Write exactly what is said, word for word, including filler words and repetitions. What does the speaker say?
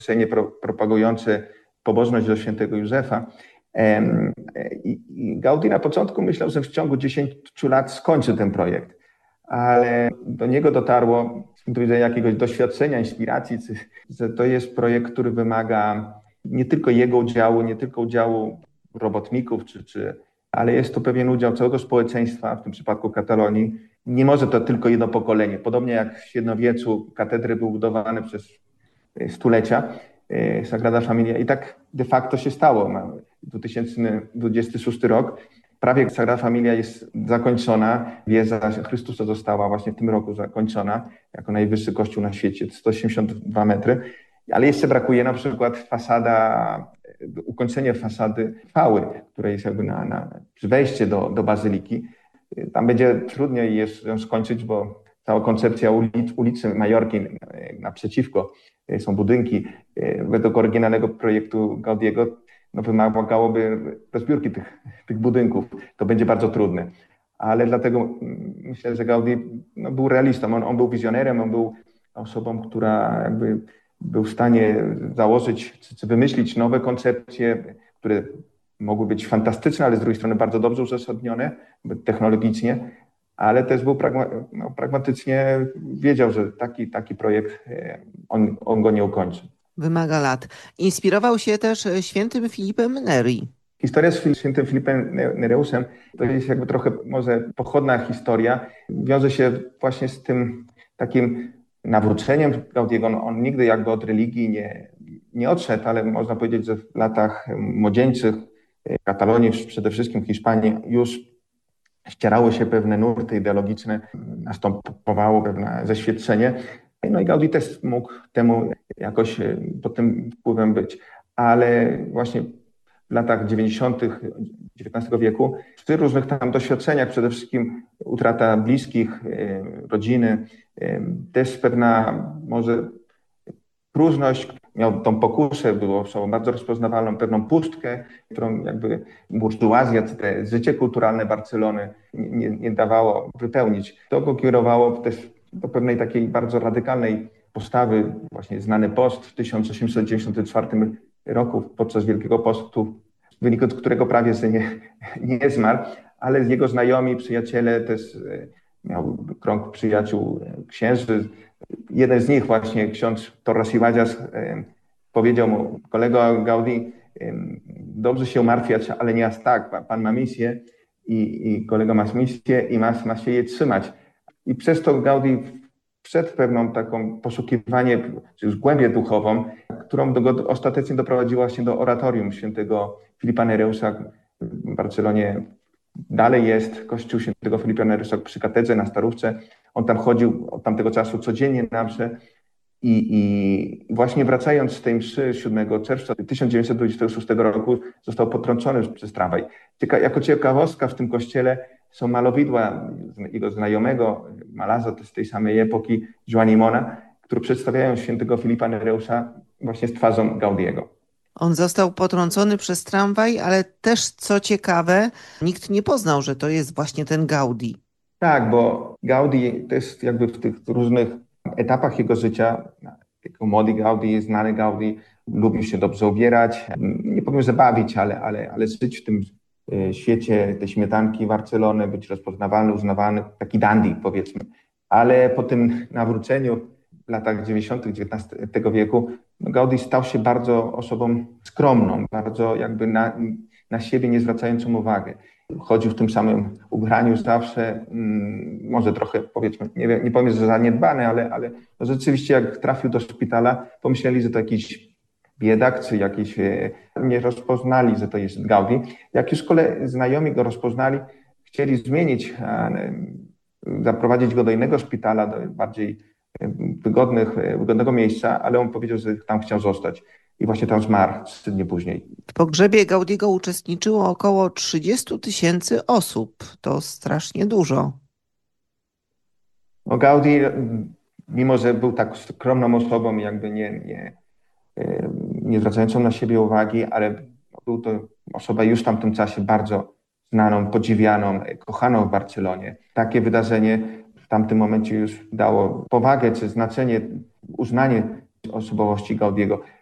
stowarzyszenie pro, propagujące pobożność do świętego Józefa. I, I Gaudí na początku myślał, że w ciągu dziesięciu lat skończy ten projekt, ale do niego dotarło z punktu widzenia jakiegoś doświadczenia, inspiracji, że to jest projekt, który wymaga nie tylko jego udziału, nie tylko udziału robotników, czy, czy, ale jest to pewien udział całego społeczeństwa, w tym przypadku Katalonii. Nie może to tylko jedno pokolenie. Podobnie jak w średniowieczu katedry były budowane przez stulecia, Sagrada Familia. I tak de facto się stało. dwa tysiące dwudziesty szósty rok. Prawie Sagrada Familia jest zakończona. Wieża Chrystusa została właśnie w tym roku zakończona jako najwyższy kościół na świecie, sto osiemdziesiąt dwa metry. Ale jeszcze brakuje na przykład fasada, ukończenie fasady chwały, która jest jakby na, na wejście do, do bazyliki. Tam będzie trudniej jest ją skończyć, bo cała koncepcja ulic, ulicy Majorki naprzeciwko są budynki. Według oryginalnego projektu Gaudiego no, wymagałoby rozbiórki tych, tych budynków. To będzie bardzo trudne. Ale dlatego myślę, że Gaudí no, był realistą. On, on był wizjonerem, on był osobą, która jakby był w stanie założyć czy, czy wymyślić nowe koncepcje, które mogły być fantastyczne, ale z drugiej strony bardzo dobrze uzasadnione technologicznie, ale też był pragma, no, pragmatycznie wiedział, że taki, taki projekt on, on go nie ukończy. Wymaga lat. Inspirował się też świętym Filipem Neri. Historia z świętym Filipem Nereusem to jest jakby trochę może pochodna historia. Wiąże się właśnie z tym takim nawróceniem Gaudiego. On, on nigdy jakby od religii nie, nie odszedł, ale można powiedzieć, że w latach młodzieńczych Katalonii, przede wszystkim Hiszpanii, już ścierały się pewne nurty ideologiczne, następowało pewne zeświadczenie. No i Gaudí też mógł temu jakoś pod tym wpływem być. Ale właśnie w latach dziewięćdziesiątych dziewiętnastego wieku, w tych różnych tam doświadczeniach, przede wszystkim utrata bliskich, rodziny, też pewna może próżność, miał tą pokusę, było osobą bardzo rozpoznawalną, pewną pustkę, którą jakby burżuazja, te życie kulturalne Barcelony nie, nie dawało wypełnić. To go kierowało też do pewnej takiej bardzo radykalnej postawy, właśnie znany post w tysiąc osiemset dziewięćdziesiątym czwartym roku podczas Wielkiego Postu, w wyniku którego prawie że nie, nie zmarł, ale jego znajomi, przyjaciele też miał krąg przyjaciół księży. Jeden z nich właśnie, ksiądz Torres i Wadzias, powiedział mu: kolego Gaudí, dobrze się umartwiać, ale nie aż tak. Pan ma misję i, i kolega ma misję i ma, ma się jej trzymać. I przez to Gaudí przed pewną taką poszukiwanie, czy już głębię duchową, którą do, ostatecznie doprowadziła się do oratorium świętego Filipa Nereusa w Barcelonie. Dalej jest kościół świętego Filipa Nereusa przy katedrze na Starówce. On tam chodził od tamtego czasu codziennie na mszę i, i właśnie wracając z tej mszy siódmego czerwca tysiąc dziewięćset dwudziestego szóstego roku został potrącony przez tramwaj. Cieka, jako ciekawostka w tym kościele są malowidła jego znajomego malarza z tej samej epoki, Joanimona, które przedstawiają świętego Filipa Nereusa właśnie z twarzą Gaudiego. On został potrącony przez tramwaj, ale też, co ciekawe, nikt nie poznał, że to jest właśnie ten Gaudí. Tak, bo Gaudí też jakby w tych różnych etapach jego życia, jako młody Gaudí, znany Gaudí, lubił się dobrze ubierać, nie powiem, że bawić, ale, ale, ale żyć w tym świecie tej śmietanki Barcelony, być rozpoznawalny, uznawany, taki dandy powiedzmy. Ale po tym nawróceniu w latach dziewięćdziesiątych dziewiętnastego wieku no Gaudí stał się bardzo osobą skromną, bardzo jakby na, na siebie nie zwracającą uwagi. Chodził w tym samym ubraniu zawsze, hmm, może trochę powiedzmy, nie, wiem, nie powiem, że zaniedbany, ale, ale no rzeczywiście jak trafił do szpitala, pomyśleli, że to jakiś biedak, czy jakiś, nie rozpoznali, że to jest Gaudí. Jak już kolei znajomi go rozpoznali, chcieli zmienić, zaprowadzić go do innego szpitala, do bardziej wygodnych, wygodnego miejsca, ale on powiedział, że tam chciał zostać. I właśnie tam zmarł trzy dni później. W pogrzebie Gaudiego uczestniczyło około trzydzieści tysięcy osób. To strasznie dużo. No Gaudí, mimo że był tak skromną osobą, jakby nie, nie, nie zwracającą na siebie uwagi, ale był to osoba już w tamtym czasie bardzo znaną, podziwianą, kochaną w Barcelonie. Takie wydarzenie w tamtym momencie już dało powagę czy znaczenie, uznanie osobowości Gaudiego.